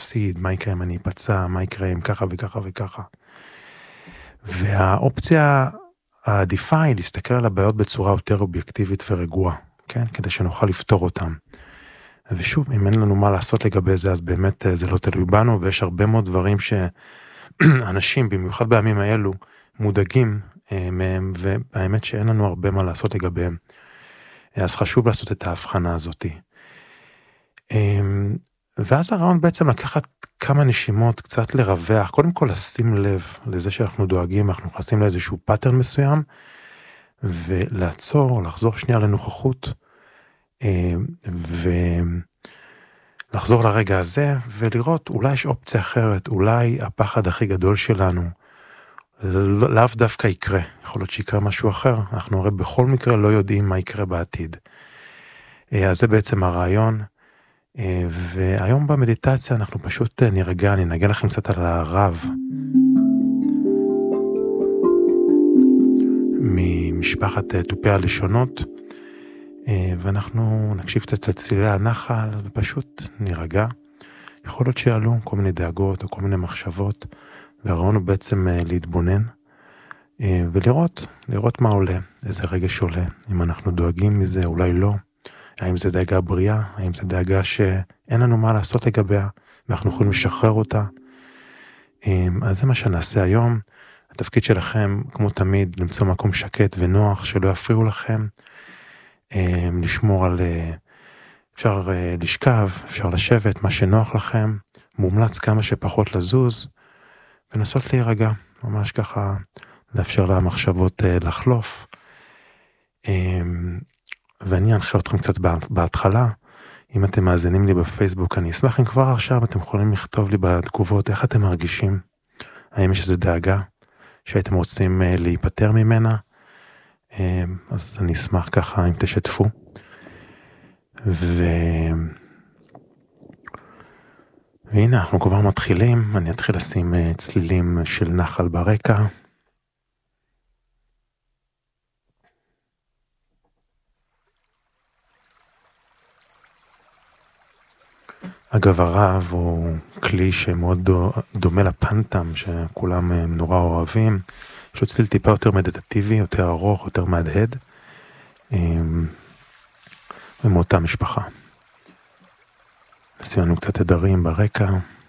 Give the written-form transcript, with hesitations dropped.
אפסיד, מה יקרה אם אני אפצע, מה יקרה אם ככה וככה וככה. והאופציה העדיפה היא להסתכל על הבעיות בצורה יותר אובייקטיבית ורגועה, כן? כדי שנוכל לפתור אותם. ושוב, אם אין לנו מה לעשות לגבי זה, אז באמת זה לא תלוי בנו, ויש הרבה מאוד דברים שאנשים, במיוחד בימים האלו, מודאגים מהם, והאמת שאין לנו הרבה מה לעשות לגביהם. אז חשוב לעשות את ההבחנה הזאת. ואז הרעיון בעצם לקחת כמה נשימות, קצת לרווח, קודם כל לשים לב לזה שאנחנו דואגים, אנחנו נכנסים לאיזשהו פאטרן מסוים, ולעצור, לחזור שנייה לנוכחות, ולחזור לרגע הזה, ולראות אולי יש אופציה אחרת, אולי הפחד הכי גדול שלנו, לאו דווקא יקרה, יכול להיות שיקרה משהו אחר, אנחנו הרי בכל מקרה לא יודעים מה יקרה בעתיד. אז זה בעצם הרעיון, והיום במדיטציה אנחנו פשוט נרגע, אני נגע לכם קצת על הרב, ממשפחת תופי הלשונות, ואנחנו נקשיב קצת לצלילי הנחל, ופשוט נרגע. יכול להיות שיעלו כל מיני דאגות או כל מיני מחשבות, והרעיון הוא בעצם להתבונן, ולראות מה עולה, איזה רגש עולה, אם אנחנו דואגים מזה, אולי לא, האם זה דאגה בריאה, האם זה דאגה שאין לנו מה לעשות לגביה, ואנחנו יכולים לשחרר אותה. אז זה מה שנעשה היום. התפקיד שלכם, כמו תמיד, למצוא מקום שקט ונוח, שלא יפריעו לכם, לשמור על, אפשר לשכב, אפשר לשבת, מה שנוח לכם, מומלץ כמה שפחות לזוז, ונסות להירגע, ממש ככה, לאפשר למחשבות לחלוף. ואני אנחה אתכם קצת בהתחלה, אם אתם מאזינים לי בפייסבוק, אני אשמח אם כבר עכשיו אתם יכולים לכתוב לי בתגובות איך אתם מרגישים, האם יש איזו דאגה שהייתם רוצים להיפטר ממנה, אז אני אשמח ככה אם תשתפו. והנה אנחנו כבר מתחילים, אני אתחיל לשים צלילים של נחל ברקע. אגב, הרב הוא כלי שמאוד דומה לפנטם, שכולם נורא אוהבים. יש לו צליל טיפה יותר מדטטיבי, יותר ארוך, יותר מהדהד, ומאותה משפחה. נשים לנו קצת תדרים ברקע.